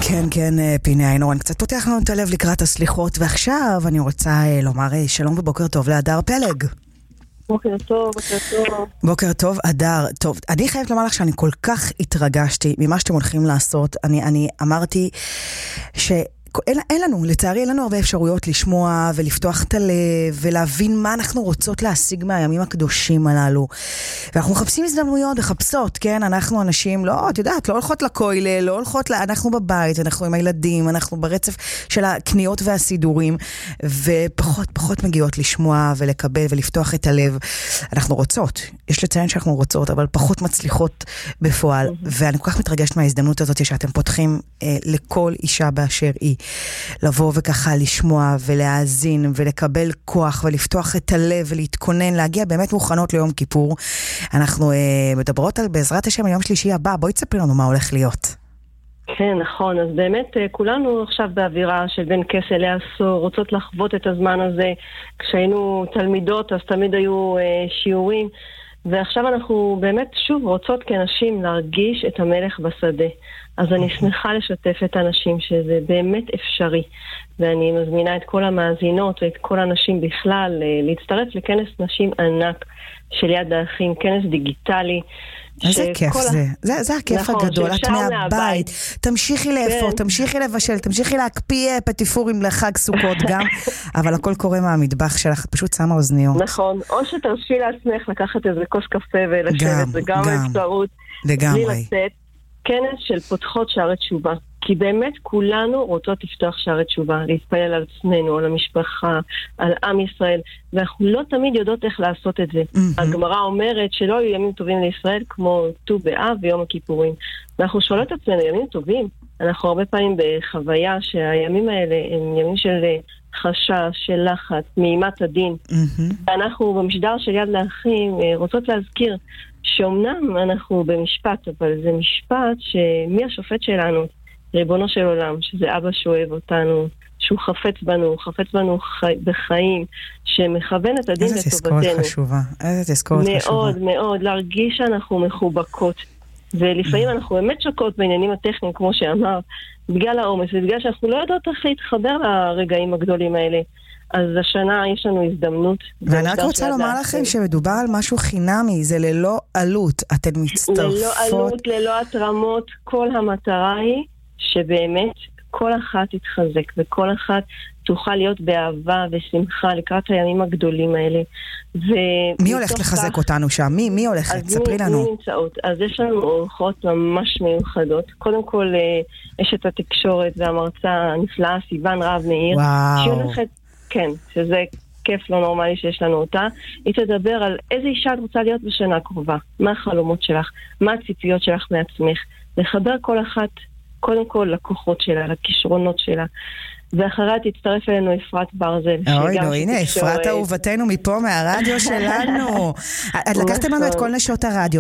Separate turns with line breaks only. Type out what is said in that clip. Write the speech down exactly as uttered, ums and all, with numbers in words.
כן, כן, פיני איינורן, קצת פותח לנו את הלב לקראת הסליחות, ועכשיו אני רוצה לומר שלום ובוקר טוב להדר פלג.
בוקר טוב, בוקר טוב.
בוקר טוב, אדר. טוב, אני חייבת לומר לך שאני כל כך התרגשתי ממה שאתם הולכים לעשות. אני, אני אמרתי ש... אין, אין לנו, לצערי אין לנו הרבה אפשרויות לשמוע ולפתוח את הלב ולהבין מה אנחנו רוצות להשיג מהימים הקדושים הללו. ואנחנו מחפשים הזדמנויות, מחפשות, כן? אנחנו אנשים, לא, את יודעת, לא הולכות לכוילה, לא הולכות, לה, אנחנו בבית, אנחנו עם הילדים, אנחנו ברצף של הקניות והסידורים, ופחות, פחות מגיעות לשמוע ולקבל ולפתוח את הלב. אנחנו רוצות, יש לציין שאנחנו רוצות, אבל פחות מצליחות בפועל, ואני כל כך מתרגשת מההזדמנות הזאת שאתם פותחים אה, לכל אישה באשר היא. לבוא וככה לשמוע ולהאזין ולקבל כוח ולפתוח את הלב ולהתכונן, להגיע באמת מוכנות ליום כיפור. אנחנו אה, מדברות על בעזרת השם היום שלישי הבא. בואי תספרי לנו מה הולך להיות.
כן, נכון. אז באמת כולנו עכשיו באווירה של בין כסה לעשור, רוצות לחוות את הזמן הזה. כשהיינו תלמידות אז תמיד היו אה, שיעורים, ועכשיו אנחנו באמת שוב רוצות כאנשים להרגיש את המלך בשדה. אז אני שמחה לשתף את האנשים שזה באמת אפשרי, ואני מזמינה את כל המאזינות ואת כל האנשים בכלל להצטרף לכנס נשים ענק של יד האחים, כנס דיגיטלי.
איזה כיף זה, זה, זה הכיף הגדול, את מהבית, תמשיכי לאפות, תמשיכי לבשל, תמשיכי להקפיא פטיפורים לחג סוכות גם, אבל הכל קורה מהמטבח שלך, את פשוט שמה אוזניות.
נכון, או שתרשי לעצמך לקחת איזה כוס קפה ולשבת, זה גם אפשרות, בלי לצאת. כנס של פותחות שערי תשובה, כי באמת כולנו רוצות לפתוח שערי תשובה, להתפלל על עצמנו, על המשפחה, על עם ישראל, ואנחנו לא תמיד יודעות איך לעשות את זה. Mm-hmm. הגמרא אומרת שלא יהיו ימים טובים לישראל כמו ט"ו באב ויום הכיפורים. ואנחנו שואלות את עצמנו, ימים טובים? אנחנו הרבה פעמים בחוויה שהימים האלה הם ימים של חשש, של לחץ, מאימת הדין. Mm-hmm. ואנחנו במשדר של יד לאחים רוצות להזכיר שאומנם אנחנו במשפט, אבל זה משפט שמי השופט שלנו? ריבונו של עולם, שזה אבא שאוהב אותנו, שהוא חפץ בנו, חפץ בנו חי, בחיים, שמכוון את הדין לטובתנו.
איזה תזכורת חשובה, איזה תזכורת חשובה.
מאוד מאוד, להרגיש שאנחנו מחובקות, ולפעמים אנחנו באמת שקות בעניינים הטכניים, כמו שאמר, בגלל העומס, ובגלל שאנחנו לא יודעות איך להתחבר לרגעים הגדולים האלה. אז השנה יש לנו הזדמנות.
ואני רק רוצה לומר לכם שמדובר על משהו חינמי, זה ללא עלות, אתן מצטרפות.
ללא עלות, ללא התרמות, כל המטרה היא שבאמת כל אחת תתחזק, וכל אחת תוכל להיות באהבה ושמחה לקראת הימים הגדולים האלה.
מי הולך לחזק אותנו שם? מי, מי הולכת? ספרי לנו.
מי נמצאות? אז יש לנו אורחות ממש מיוחדות. קודם כל, יש את התקשורת והמרצה הנפלאה, סיוון רב מאיר.
וואו.
שהיא הולכת, כן, שזה כיף לא נורמלי שיש לנו אותה. היא תדבר על איזה אישה את רוצה להיות בשנה הקרובה. מה החלומות שלך? מה הציפיות שלך מעצמך? לחבר כל אחת קודם כל לקוחות שלה, לכישרונות שלה. ואחריה תצטרף אלינו אפרת ברזל.
אוי, לא, הנה, אפרת אהובתנו מפה מהרדיו שלנו. את לקחתם לנו את כל נשות הרדיו,